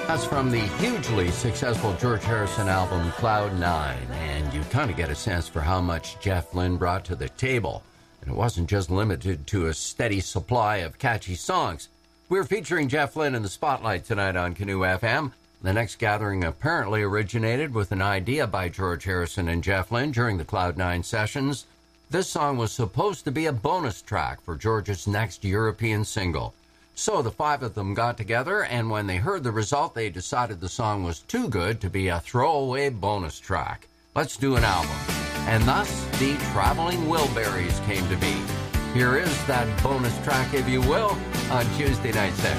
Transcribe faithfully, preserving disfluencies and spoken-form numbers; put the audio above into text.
That's from the hugely successful George Harrison album Cloud Nine, and you kind of get a sense for how much Jeff Lynne brought to the table. And it wasn't just limited to a steady supply of catchy songs. We're featuring Jeff Lynne in the spotlight tonight on Canoe F M. The next gathering apparently originated with an idea by George Harrison and Jeff Lynne during the Cloud Nine sessions. This song was supposed to be a bonus track for George's next European single. So the five of them got together, and when they heard the result, they decided the song was too good to be a throwaway bonus track. Let's do an album. And thus, the Traveling Wilburys came to be. Here is that bonus track, if you will, on Tuesday Night Session.